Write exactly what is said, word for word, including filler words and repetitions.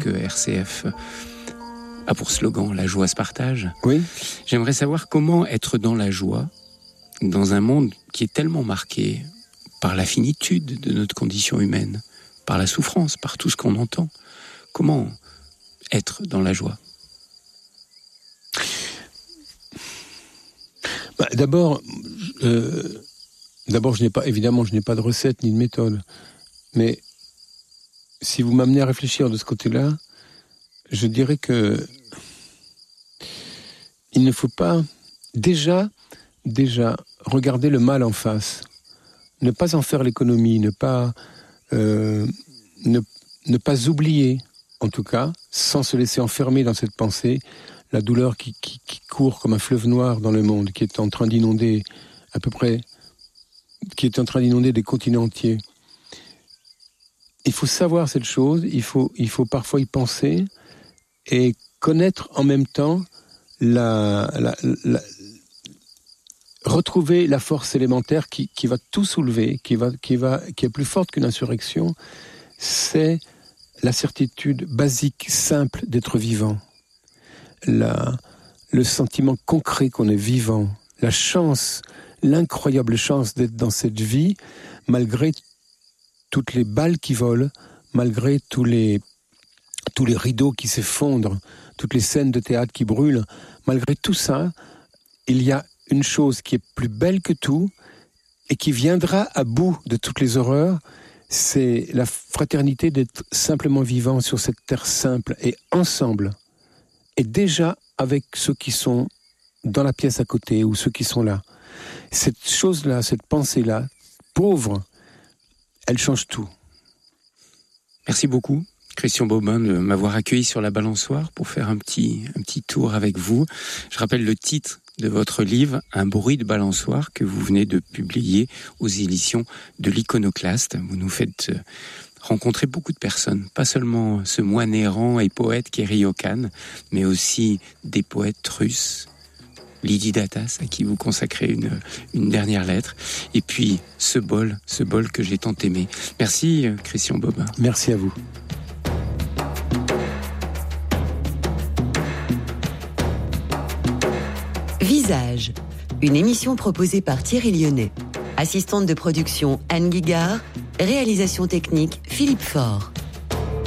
que R C F a pour slogan « La joie se partage ». Oui. J'aimerais savoir comment être dans la joie, dans un monde qui est tellement marqué par la finitude de notre condition humaine, par la souffrance, par tout ce qu'on entend. Comment être dans la joie ? Bah, d'abord, euh, d'abord, je n'ai pas, évidemment, je n'ai pas de recette ni de méthode. Mais si vous m'amenez à réfléchir de ce côté-là, je dirais que il ne faut pas déjà, déjà regarder le mal en face, ne pas en faire l'économie, ne pas, euh, ne, ne pas oublier, en tout cas, sans se laisser enfermer dans cette pensée, la douleur qui, qui, qui court comme un fleuve noir dans le monde, qui est en train d'inonder à peu près, qui est en train d'inonder des continents entiers. Il faut savoir cette chose, il faut, il faut parfois y penser et connaître en même temps la, la, la retrouver la force élémentaire qui, qui va tout soulever, qui va, qui va, qui est plus forte qu'une insurrection. C'est la certitude basique, simple d'être vivant. La, le sentiment concret qu'on est vivant, la chance, l'incroyable chance d'être dans cette vie, malgré toutes les balles qui volent, malgré tous les, tous les rideaux qui s'effondrent, toutes les scènes de théâtre qui brûlent, malgré tout ça, il y a une chose qui est plus belle que tout et qui viendra à bout de toutes les horreurs, c'est la fraternité d'être simplement vivant sur cette terre simple et ensemble. Et déjà avec ceux qui sont dans la pièce à côté ou ceux qui sont là. Cette chose-là, cette pensée-là, pauvre, elle change tout. Merci beaucoup, Christian Bobin, de m'avoir accueilli sur la balançoire pour faire un petit, un petit tour avec vous. Je rappelle le titre de votre livre, Un bruit de balançoire, que vous venez de publier aux éditions de l'Iconoclaste. Vous nous faites rencontrer beaucoup de personnes, pas seulement ce moine errant et poète qui est Ryokan, mais aussi des poètes russes, Lydie Datas, à qui vous consacrez une, une dernière lettre, et puis ce bol, ce bol que j'ai tant aimé. Merci Christian Bobin. Merci à vous. Visage, une émission proposée par Thierry Lyonnais. Assistante de production Anne Guigard, réalisation technique Philippe Faure.